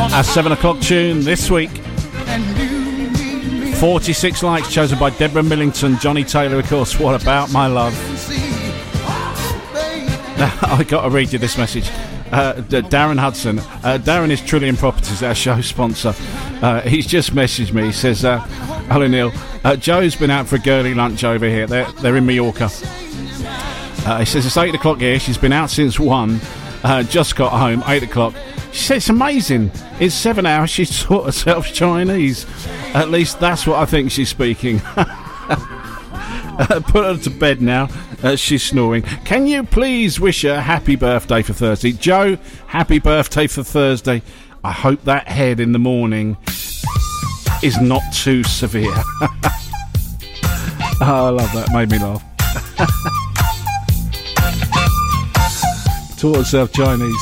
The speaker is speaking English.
Our 7 o'clock tune this week. 46 likes, chosen by Deborah Millington. Johnny Taylor, of course. What About My Love? I got to read you this message. Darren Hudson. Darren is Trillium Properties, our show sponsor. He's just messaged me. He says, hello Neil, Joe's been out for a girly lunch over here. They're in Mallorca. He says it's 8 o'clock here. She's been out since 1. Just got home, 8 o'clock. She said it's amazing. In 7 hours she's taught herself Chinese. At least that's what I think she's speaking. Put her to bed now. She's snoring. Can you please wish her a happy birthday for Thursday? Joe, happy birthday for Thursday. I hope that head in the morning is not too severe. Oh, I love that. Made me laugh. Taught herself Chinese.